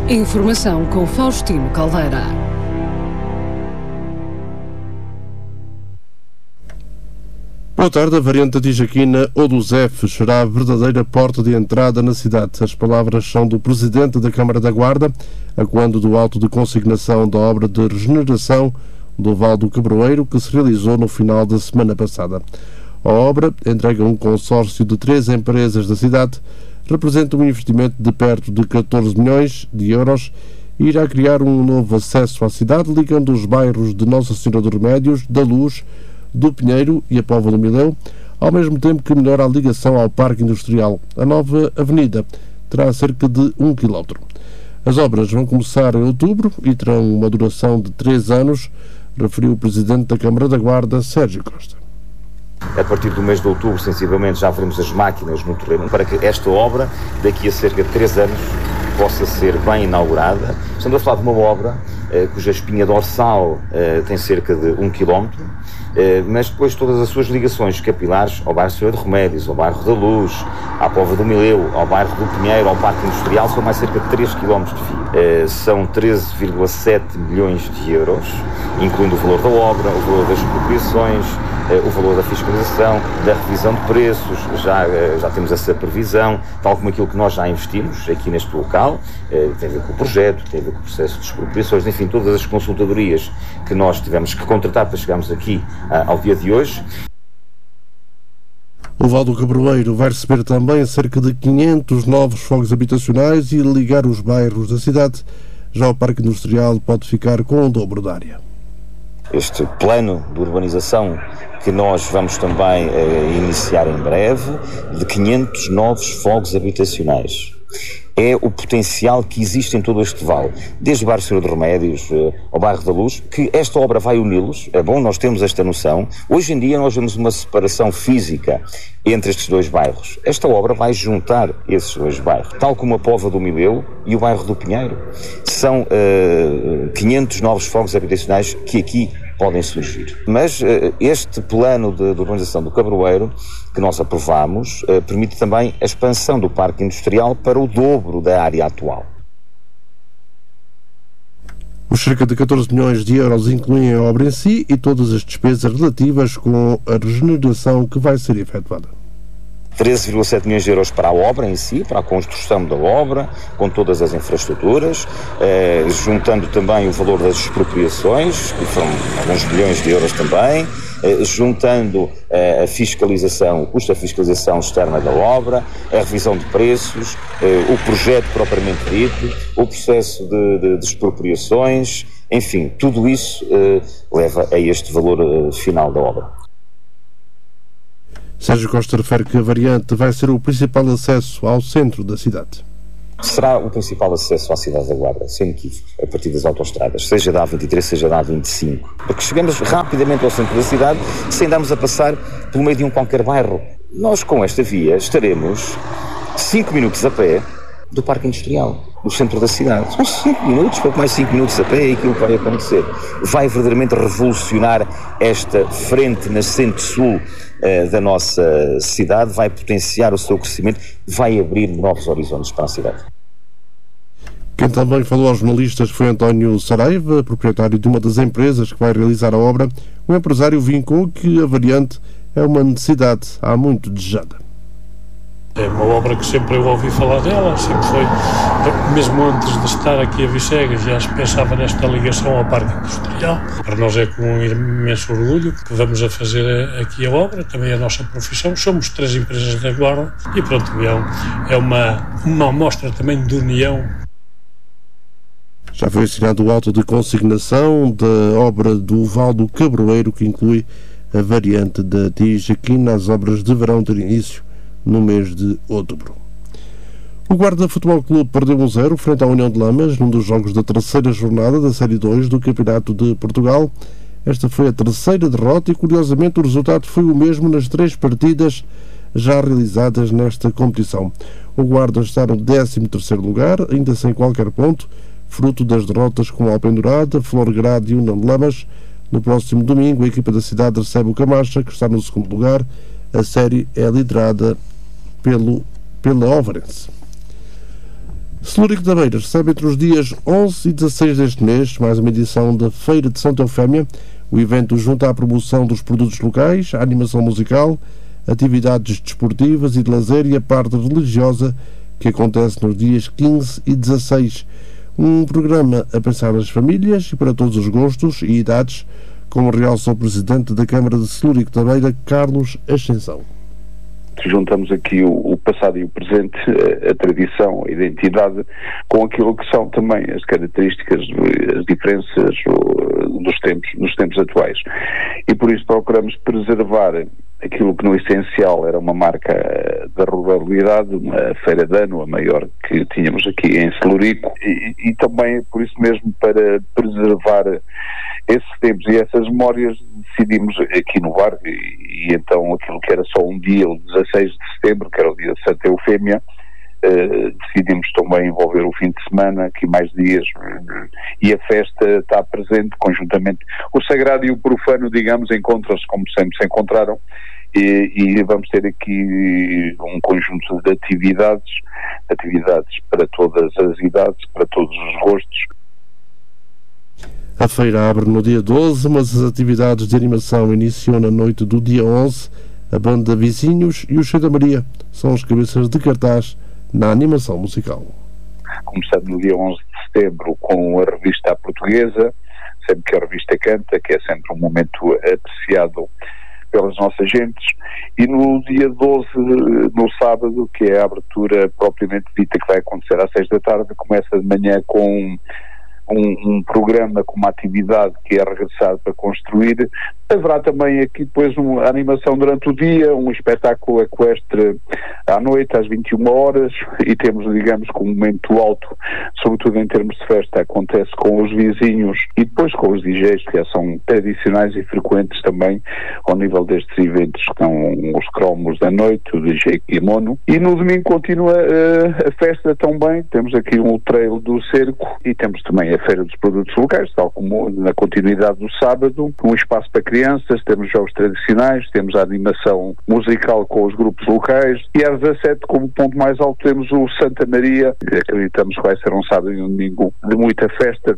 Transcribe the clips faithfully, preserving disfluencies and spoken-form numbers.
Informação com Faustino Caldeira. Boa tarde. A variante da Tijaquina ou dos Fs será a verdadeira porta de entrada na cidade. As palavras são do Presidente da Câmara da Guarda, a quando do auto de consignação da obra de regeneração do Val do Cabroeiro, que se realizou no final da semana passada. A obra, entregue a um consórcio de três empresas da cidade, representa um investimento de perto de catorze milhões de euros e irá criar um novo acesso à cidade, ligando os bairros de Nossa Senhora dos Remédios, da Luz, do Pinheiro e a Póvoa do Mileu, ao mesmo tempo que melhora a ligação ao Parque Industrial. A nova avenida terá cerca de um quilómetro. As obras vão começar em outubro e terão uma duração de três anos, referiu o Presidente da Câmara da Guarda, Sérgio Costa. A partir do mês de outubro, sensivelmente, já veremos as máquinas no terreno para que esta obra, daqui a cerca de três anos, possa ser bem inaugurada. Estamos a falar de uma obra eh, cuja espinha dorsal eh, tem cerca de um quilómetro, eh, mas depois todas as suas ligações capilares ao bairro Senhora de Remédios, ao bairro da Luz, à Póvoa do Mileu, ao bairro do Pinheiro, ao Parque Industrial, são mais cerca de três quilómetros de fio. Eh, são treze vírgula sete milhões de euros, incluindo o valor da obra, o valor das expropriações, o valor da fiscalização, da revisão de preços, já, já temos essa previsão, tal como aquilo que nós já investimos aqui neste local, tem a ver com o projeto, tem a ver com o processo de expropriações, enfim, todas as consultadorias que nós tivemos que contratar para chegarmos aqui ao dia de hoje. O Val do Cabroeiro vai receber também cerca de quinhentos novos fogos habitacionais e ligar os bairros da cidade. Já o Parque Industrial pode ficar com o dobro da área. Este plano de urbanização que nós vamos também eh, iniciar em breve, de quinhentos novos fogos habitacionais. É o potencial que existe em todo este vale, desde o bairro Senhora de Remédios eh, ao bairro da Luz, que esta obra vai uni-los. É bom nós termos esta noção. Hoje em dia nós vemos uma separação física entre estes dois bairros. Esta obra vai juntar esses dois bairros, tal como a Póvoa do Mileu e o bairro do Pinheiro. São uh, quinhentos novos fogos habitacionais que aqui podem surgir. Mas uh, este plano de, de urbanização do Cabroeiro, que nós aprovamos, uh, permite também a expansão do Parque Industrial para o dobro da área atual. Os cerca de catorze milhões de euros incluem a obra em si e todas as despesas relativas com a regeneração que vai ser efetuada. treze vírgula sete milhões de euros para a obra em si, para a construção da obra, com todas as infraestruturas, eh, juntando também o valor das expropriações, que foram alguns milhões de euros também, eh, juntando eh, a fiscalização, o custo da fiscalização externa da obra, a revisão de preços, eh, o projeto propriamente dito, o processo de, de, de expropriações, enfim, tudo isso eh, leva a este valor eh, final da obra. Sérgio Costa refere que a variante vai ser o principal acesso ao centro da cidade. Será o principal acesso à cidade da Guarda, sem equívoco, a partir das autoestradas, seja da A vinte e três, seja da A vinte e cinco. Porque chegamos rapidamente ao centro da cidade, sem darmos a passar pelo meio de um qualquer bairro. Nós, com esta via, estaremos cinco minutos a pé do Parque Industrial, do centro da cidade. São cinco minutos, pouco mais cinco minutos a pé, é aquilo que vai acontecer. Vai verdadeiramente revolucionar esta frente nascente-sul uh, da nossa cidade, vai potenciar o seu crescimento, vai abrir novos horizontes para a cidade. Quem também falou aos jornalistas foi António Saraiva, proprietário de uma das empresas que vai realizar a obra. O empresário vincou que a variante é uma necessidade há muito desejada. É uma obra que sempre eu ouvi falar dela, sempre foi, mesmo antes de estar aqui a Vicegas, já se pensava nesta ligação ao Parque Industrial. Para nós é com um imenso orgulho que vamos a fazer aqui a obra, também a nossa profissão. Somos três empresas da Guarda e pronto, é uma, uma amostra também de união. Já foi assinado o auto de consignação da obra do Val do Cabroeiro, que inclui a variante da Tijaquina. As obras deverão ter início no mês de outubro. O Guarda Futebol Clube perdeu um zero frente à União de Lamas num dos jogos da terceira jornada da Série dois do Campeonato de Portugal. Esta foi a terceira derrota e, curiosamente, o resultado foi o mesmo nas três partidas já realizadas nesta competição. O Guarda está no décimo terceiro lugar, ainda sem qualquer ponto, fruto das derrotas com Alpendurada, Florgrade e União de Lamas. No próximo domingo, a equipa da cidade recebe o Camacha, que está no segundo lugar. A série é liderada pelo, pela Ovarense. Celúrico da Beira recebe entre os dias onze e dezasseis deste mês mais uma edição da Feira de Santa Eufémia. O evento junta à promoção dos produtos locais, a animação musical, atividades desportivas e de lazer e a parte religiosa que acontece nos dias quinze e dezasseis. Um programa a pensar nas famílias e para todos os gostos e idades, como realça o Presidente da Câmara de Celúrico da Beira, Carlos Ascensão. Juntamos aqui o, o passado e o presente, a, a tradição, a identidade, com aquilo que são também as características, as diferenças o, dos tempos, dos tempos atuais. E por isso procuramos preservar aquilo que no essencial era uma marca da ruralidade, uma feira de ano, a maior que tínhamos aqui em Celúrico, e, e também por isso mesmo para preservar esses tempos e essas memórias decidimos aqui inovar e, e então aquilo que era só um dia, o dezasseis de setembro, que era o dia de Santa Eufémia, Uh, decidimos também envolver o fim de semana, aqui mais dias, uh, e a festa está presente conjuntamente. O sagrado e o profano, digamos, encontram-se como sempre se encontraram, e, e vamos ter aqui um conjunto de atividades, atividades para todas as idades, para todos os gostos. A feira abre no dia doze, mas as atividades de animação iniciam na noite do dia onze. A banda Vizinhos e o Cheio da Maria são as cabeças de cartaz na animação musical. Começando no dia onze de setembro com a revista portuguesa, sempre que a revista canta, que é sempre um momento apreciado pelas nossas gentes, e no dia doze, no sábado, que é a abertura propriamente dita, que vai acontecer às seis da tarde, começa de manhã com Um, um programa com uma atividade que é regressar para construir. Haverá também aqui depois uma animação durante o dia, um espetáculo equestre à noite, às vinte e uma horas, e temos, digamos, que um momento alto, sobretudo em termos de festa, acontece com os vizinhos e depois com os D Js, que são tradicionais e frequentes também ao nível destes eventos, que são os cromos da noite, o D J Kimono. E no domingo continua uh, a festa também, temos aqui um trail do cerco e temos também a Feira dos Produtos Locais, tal como na continuidade do sábado, um espaço para crianças, temos jogos tradicionais, temos a animação musical com os grupos locais e às dezassete, como ponto mais alto, temos o Santa Maria, que acreditamos que vai ser um sábado e um domingo de muita festa.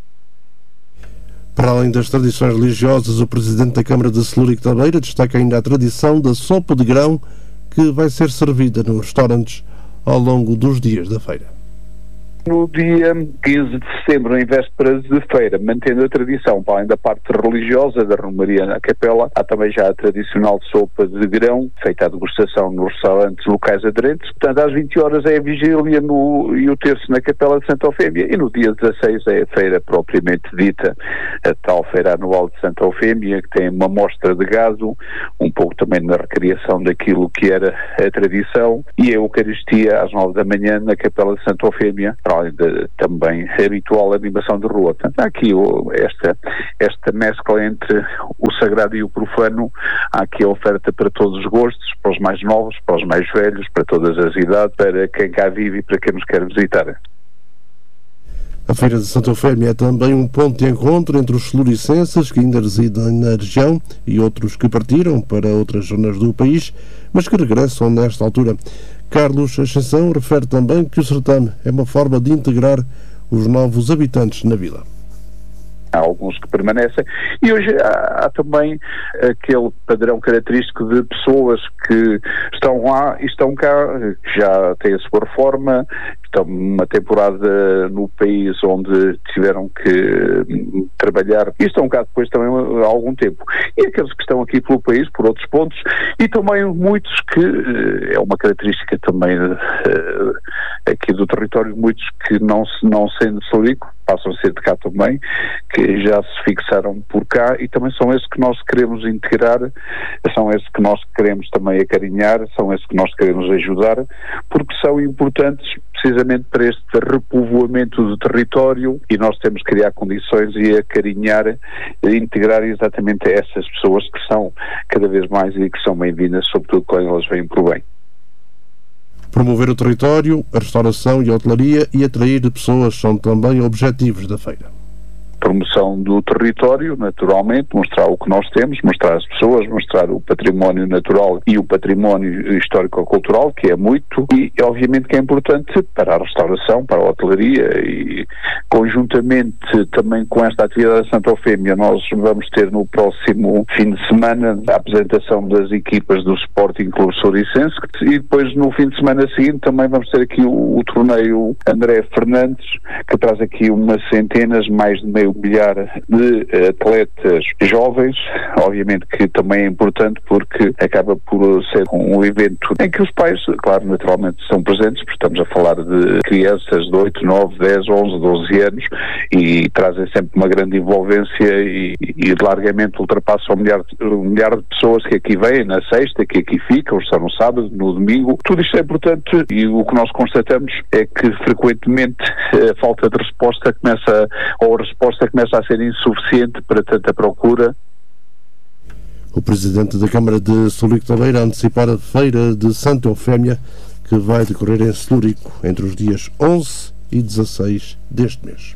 Para além das tradições religiosas, o Presidente da Câmara de Celúrico da Beira destaca ainda a tradição da sopa de grão que vai ser servida nos restaurantes ao longo dos dias da feira. No dia quinze de setembro, em vésperas de feira, mantendo a tradição, para além da parte religiosa da Romaria na Capela, há também já a tradicional sopa de grão, feita à degustação nos restaurantes locais aderentes. Portanto, às vinte horas é a vigília no, e o terço na Capela de Santa Eufémia, e no dia dezasseis é a feira propriamente dita, a tal feira anual de Santa Eufémia, que tem uma mostra de gado, um pouco também na recriação daquilo que era a tradição, e a Eucaristia às nove da manhã na Capela de Santa Eufémia, além de também habitual animação de rua. Portanto, há aqui o, esta, esta mescla entre o sagrado e o profano, há aqui a oferta para todos os gostos, para os mais novos, para os mais velhos, para todas as idades, para quem cá vive e para quem nos quer visitar. A Feira de Santa Eufémia é também um ponto de encontro entre os celuricenses que ainda residem na região e outros que partiram para outras zonas do país, mas que regressam nesta altura. Carlos Ascensão refere também que o certame é uma forma de integrar os novos habitantes na vila. Há alguns que permanecem e hoje há, há também aquele padrão característico de pessoas que estão lá e estão cá, que já têm a sua reforma, estão uma temporada no país onde tiveram que trabalhar e estão cá depois também há algum tempo. E aqueles que estão aqui pelo país, por outros pontos, e também muitos que, é uma característica também uh, aqui do território, muitos que não, não sendo de Celúrico, passam a ser de cá também, que já se fixaram por cá e também são esses que nós queremos integrar, são esses que nós queremos também acarinhar, são esses que nós queremos ajudar, porque são importantes precisamente para este repovoamento do território e nós temos que criar condições e acarinhar, integrar exatamente essas pessoas que são cada vez mais e que são bem-vindas, sobretudo quando elas vêm por bem. Promover o território, a restauração e a hotelaria e atrair pessoas são também objetivos da feira. promoção do território, naturalmente, mostrar o que nós temos, mostrar as pessoas, mostrar o património natural e o património histórico-cultural, que é muito, e obviamente que é importante para a restauração, para a hotelaria, e conjuntamente também com esta atividade da Santa Eufémia, nós vamos ter no próximo fim de semana a apresentação das equipas do Sporting Clube Souricense, e depois no fim de semana seguinte também vamos ter aqui o, o torneio André Fernandes, que traz aqui umas centenas, mais de meio milhar de atletas jovens, obviamente que também é importante porque acaba por ser um evento em que os pais, claro, naturalmente são presentes, porque estamos a falar de crianças de oito, nove, dez, onze, doze anos, e trazem sempre uma grande envolvência e, e largamente ultrapassam um milhar, um milhar de pessoas que aqui vêm na sexta, que aqui ficam, estão no sábado, no domingo. Tudo isto é importante, e o que nós constatamos é que frequentemente a falta de resposta começa, ou a resposta começa a ser insuficiente para tanta procura. O Presidente da Câmara de Celurico da Beira a antecipar a Feira de Santa Eufémia, que vai decorrer em Celurico entre os dias onze e dezasseis deste mês.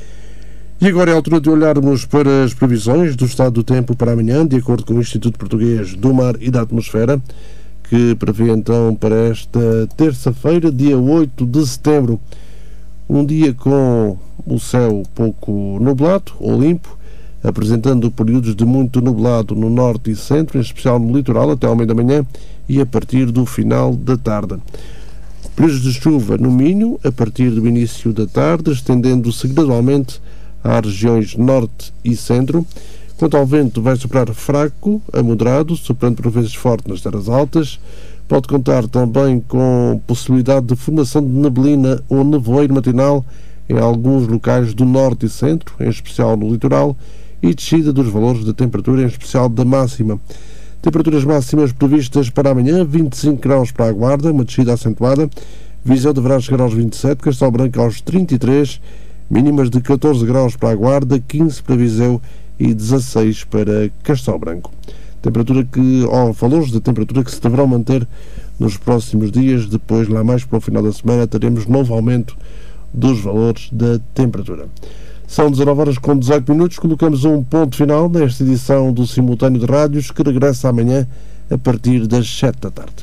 E agora é a altura de olharmos para as previsões do estado do tempo para amanhã, de acordo com o Instituto Português do Mar e da Atmosfera, que prevê então para esta terça-feira, dia oito de setembro, um dia com o céu pouco nublado ou limpo, apresentando períodos de muito nublado no norte e centro, em especial no litoral, até ao meio da manhã e a partir do final da tarde. Períodos de chuva no Minho, a partir do início da tarde, estendendo-se gradualmente às regiões norte e centro. Quanto ao vento, vai soprar fraco a moderado, soprando por vezes forte nas terras altas. Pode contar também com possibilidade de formação de neblina ou nevoeiro matinal em alguns locais do norte e centro, em especial no litoral, e descida dos valores de temperatura, em especial da máxima. Temperaturas máximas previstas para amanhã: vinte e cinco graus para a Guarda, uma descida acentuada. Viseu deverá chegar aos vinte e sete, Castelo Branco aos trinta e três, mínimas de catorze graus para a Guarda, quinze para Viseu e dezasseis para Castelo Branco. Temperatura que, ou valores de temperatura que se deverão manter nos próximos dias. Depois, lá mais para o final da semana, teremos novo aumento dos valores da temperatura. São dezanove horas com dezoito minutos. Colocamos um ponto final nesta edição do Simultâneo de Rádios, que regressa amanhã a partir das sete da tarde.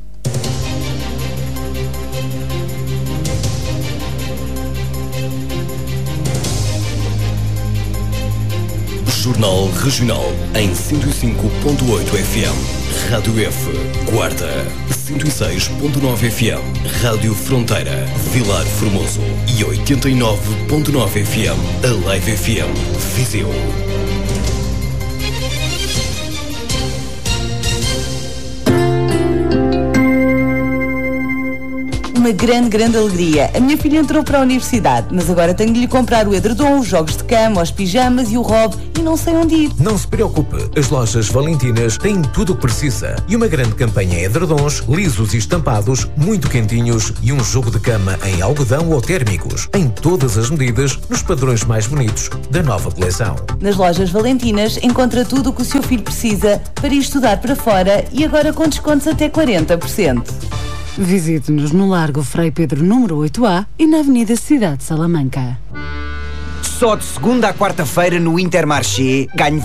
Jornal Regional em cento e cinco ponto oito F M. Rádio F, Guarda, cento e seis ponto nove F M. Rádio Fronteira, Vilar Formoso e oitenta e nove ponto nove F M. A Live F M, Viseu. Uma grande, grande alegria. A minha filha entrou para a universidade, mas agora tenho de lhe comprar o edredom, os jogos de cama, os pijamas e o robe, e não sei onde ir. Não se preocupe, as lojas Valentinas têm tudo o que precisa. E uma grande campanha em edredons, lisos e estampados, muito quentinhos, e um jogo de cama em algodão ou térmicos, em todas as medidas, nos padrões mais bonitos da nova coleção. Nas lojas Valentinas encontra tudo o que o seu filho precisa para ir estudar para fora, e agora com descontos até quarenta por cento. Visite-nos no Largo Frei Pedro número oito A e na Avenida Cidade de Salamanca. Só de segunda à quarta-feira no Intermarché ganhe